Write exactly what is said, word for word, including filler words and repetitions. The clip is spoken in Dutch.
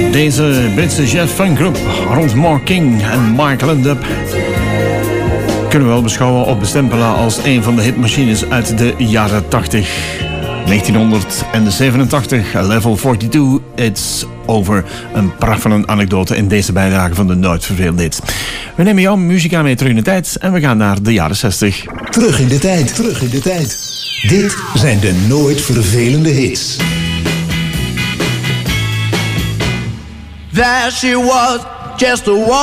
Deze Britse jazz-funkgroep rond Mark King en Mike Lindup kunnen we wel beschouwen of bestempelen als een van de hitmachines uit de jaren tachtig. negentienhonderdzevenentachtig, Level tweeënveertig, It's Over. Een pracht van een anekdote in deze bijdrage van de Nooit Vervelende Hits. We nemen jouw muzika mee terug in de tijd en we gaan naar de jaren zestig. Terug in de tijd, terug in de tijd. Dit zijn de Nooit Vervelende Hits. There she was, just a